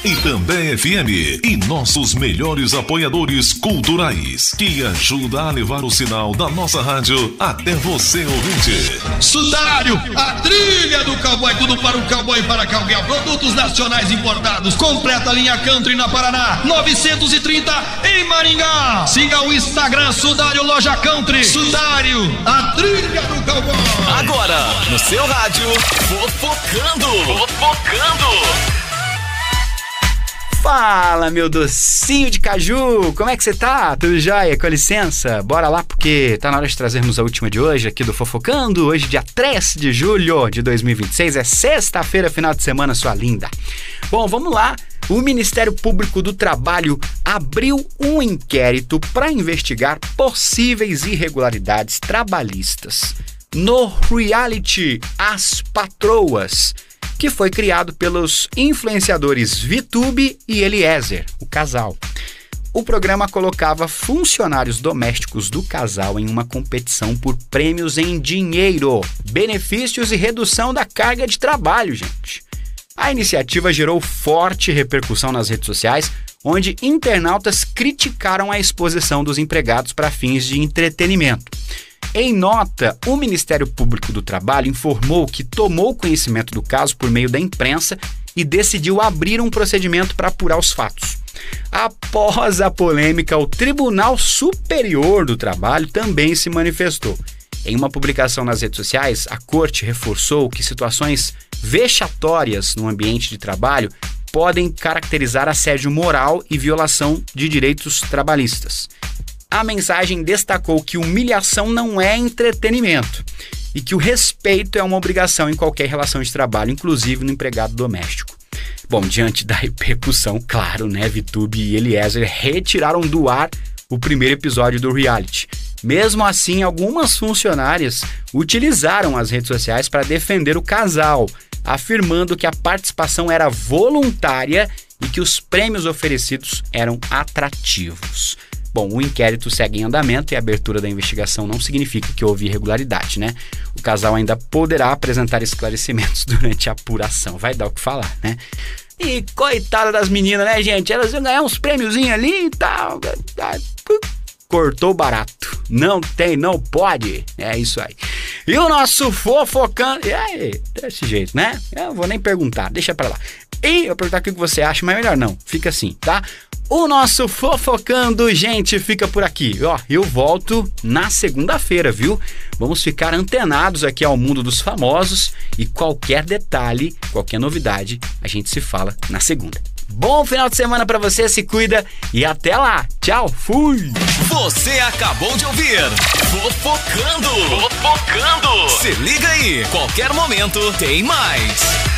e também FM e nossos melhores apoiadores culturais que ajudam a levar o sinal da nossa rádio até você, ouvinte. Sudário, a trilha do cowboy, tudo para o cowboy e para Calguel. Produtos nacionais importados, completa linha Country na Paraná, 930 em Maringá. Siga o Instagram Sudário Loja Country. Sudário, a trilha do cowboy. Agora, no seu rádio, Fofocando. Fala, meu docinho de caju, como é que você tá? Tudo jóia? Com licença, bora lá porque tá na hora de trazermos a última de hoje aqui do Fofocando. Hoje, dia 3 de julho de 2026, é sexta-feira, final de semana, sua linda. Bom, vamos lá. O Ministério Público do Trabalho abriu um inquérito para investigar possíveis irregularidades trabalhistas no reality As Patroas, que foi criado pelos influenciadores Vitube e Eliezer, o casal. O programa colocava funcionários domésticos do casal em uma competição por prêmios em dinheiro, benefícios e redução da carga de trabalho, gente. A iniciativa gerou forte repercussão nas redes sociais, onde internautas criticaram a exposição dos empregados para fins de entretenimento. Em nota, o Ministério Público do Trabalho informou que tomou conhecimento do caso por meio da imprensa e decidiu abrir um procedimento para apurar os fatos. Após a polêmica, o Tribunal Superior do Trabalho também se manifestou. Em uma publicação nas redes sociais, a Corte reforçou que situações vexatórias no ambiente de trabalho podem caracterizar assédio moral e violação de direitos trabalhistas. A mensagem destacou que humilhação não é entretenimento e que o respeito é uma obrigação em qualquer relação de trabalho, inclusive no empregado doméstico. Bom, diante da repercussão, claro, né, Vitube e Eliezer retiraram do ar o primeiro episódio do reality. Mesmo assim, algumas funcionárias utilizaram as redes sociais para defender o casal, afirmando que a participação era voluntária e que os prêmios oferecidos eram atrativos. Bom, o inquérito segue em andamento e a abertura da investigação não significa que houve irregularidade, né? O casal ainda poderá apresentar esclarecimentos durante a apuração. Vai dar o que falar, né? E coitada das meninas, né, gente? Elas iam ganhar uns prêmiozinhos ali e tal. Cortou barato. Não tem, não pode. É isso aí. E o nosso Fofocando... E aí, desse jeito, né? Eu não vou nem perguntar, deixa pra lá. E eu perguntar o que você acha, mas melhor não. Fica assim, tá? O nosso Fofocando, gente, fica por aqui. Ó, eu volto na segunda-feira, viu? Vamos ficar antenados aqui ao mundo dos famosos e qualquer detalhe, qualquer novidade, a gente se fala na segunda. Bom final de semana pra você, se cuida e até lá. Tchau, fui! Você acabou de ouvir Fofocando. Se liga aí, qualquer momento tem mais.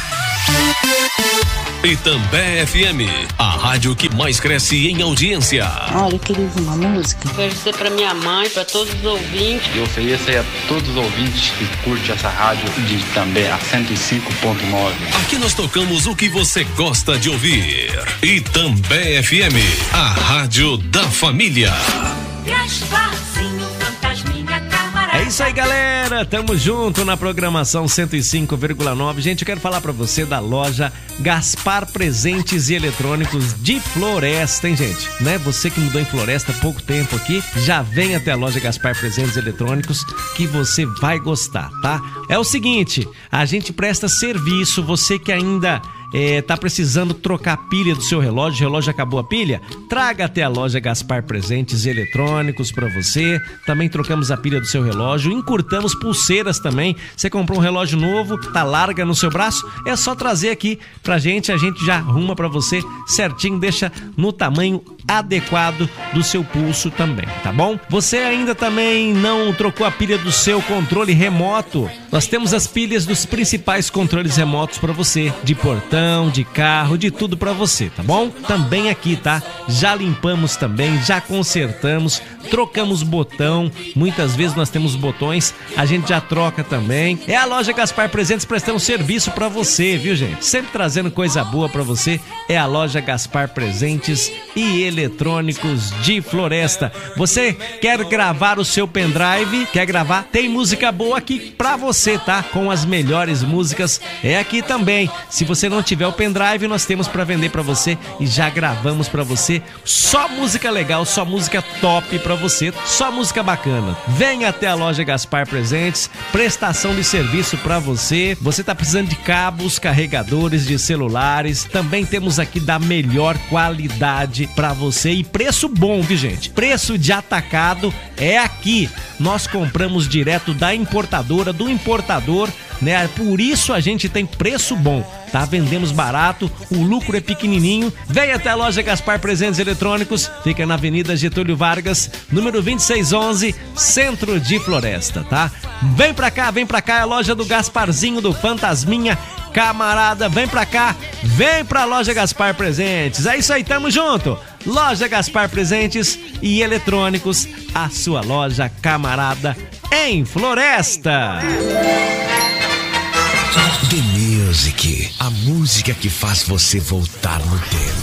Itambé FM, a rádio que mais cresce em audiência. Olha, eu queria ouvir uma música. Quero dizer pra minha mãe, pra todos os ouvintes. Eu ofereço aí a todos os ouvintes que curtem essa rádio de Itambé, a 105.9. Aqui nós tocamos o que você gosta de ouvir. Itambé FM, a rádio da família. Gasparzinho, fantasminha, camarada. É isso aí, galera, tamo junto na programação 105,9. Gente, eu quero falar pra você da loja Gaspar Presentes e Eletrônicos de Floresta, hein, gente? Né? Você que mudou em Floresta há pouco tempo aqui, já vem até a loja Gaspar Presentes e Eletrônicos que você vai gostar, tá? É o seguinte, a gente presta serviço, você que ainda tá precisando trocar a pilha do seu relógio, o relógio acabou a pilha? Traga até a loja Gaspar Presentes e Eletrônicos pra você. Também trocamos a pilha do seu relógio, encurtamos pulseiras também. Você comprou um relógio novo, tá larga no seu braço? É só trazer aqui pra gente, a gente já arruma pra você certinho, deixa no tamanho adequado do seu pulso também, tá bom? Você ainda também não trocou a pilha do seu controle remoto? Nós temos as pilhas dos principais controles remotos pra você, de portão, de carro, de tudo pra você, tá bom? Também aqui, tá? Já limpamos também, já consertamos, trocamos botão, muitas vezes nós temos botões, a gente já troca também. É a loja Gaspar Presentes prestando serviço pra você, viu, gente? Sempre trazendo coisa boa pra você. É a loja Gaspar Presentes e Eletrônicos de Floresta. Você quer gravar o seu pendrive? Quer gravar? Tem música boa aqui pra você. você, tá? Com as melhores músicas é aqui também. Se você não tiver o pendrive, nós temos pra vender pra você e já gravamos pra você só música legal, só música top pra você, só música bacana. Venha até a loja Gaspar Presentes, prestação de serviço pra você. Você tá precisando de cabos, carregadores de celulares, também temos aqui da melhor qualidade pra você e preço bom, viu, gente? Preço de atacado é aqui. Nós compramos direto da importadora, do importador, né? Por isso a gente tem preço bom, tá? Vendemos barato, o lucro é pequenininho. Vem até a loja Gaspar Presentes Eletrônicos, fica na Avenida Getúlio Vargas, número 2611, Centro de Floresta, tá? Vem pra cá, é a loja do Gasparzinho, do Fantasminha. Camarada, vem pra cá, vem pra loja Gaspar Presentes. É isso aí, tamo junto. Loja Gaspar Presentes e Eletrônicos, a sua loja camarada em Floresta. The Music, a música que faz você voltar no tempo.